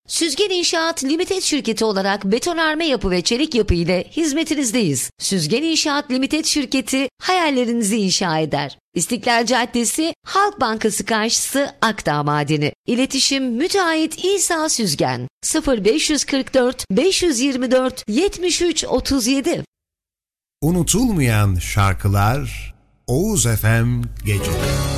Süzgen İnşaat Limited şirketi olarak betonarme yapı ve çelik yapı ile hizmetinizdeyiz. Süzgen İnşaat Limited şirketi hayallerinizi inşa eder. İstiklal Caddesi, Halk Bankası karşısı, Akdağ Madeni. İletişim müteahhit İsa Süzgen 0544 524 73 37. Unutulmayan şarkılar Oğuz FM Geceleri.